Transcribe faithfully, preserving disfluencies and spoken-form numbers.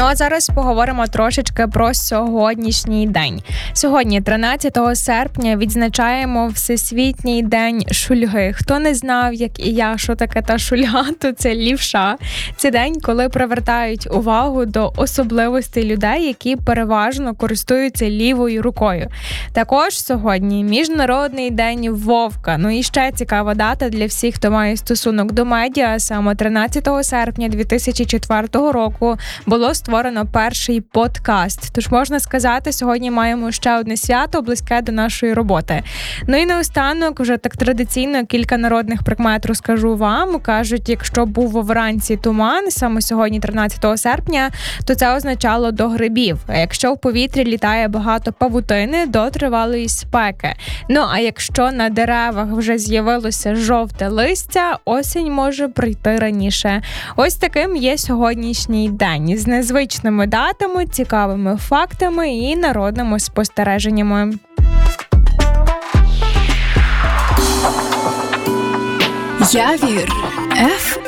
Ну а зараз поговоримо трошечки про сьогоднішній день. Сьогодні, тринадцятого серпня, відзначаємо Всесвітній день шульги. Хто не знав, як і я, що таке та шульга, то це лівша. Це день, коли привертають увагу до особливостей людей, які переважно користуються лівою рукою. Також сьогодні Міжнародний день вовка. Ну і ще цікава дата для всіх, хто має стосунок до медіа. Саме тринадцятого серпня дві тисячі четвертого року було створено перший подкаст. Тож можна сказати, сьогодні маємо ще одне свято, близьке до нашої роботи. Ну і наостанок, вже так традиційно, кілька народних прикмет розкажу вам. Кажуть, якщо був вранці туман, саме сьогодні, тринадцятого серпня, то це означало до грибів. А якщо в повітрі літає багато павутини, до тривалої спеки. Ну, а якщо на деревах вже з'явилося жовте листя, осінь може прийти раніше. Ось таким є сьогоднішній день. З незвичними датами, цікавими фактами і народними спостереженнями. Явір еф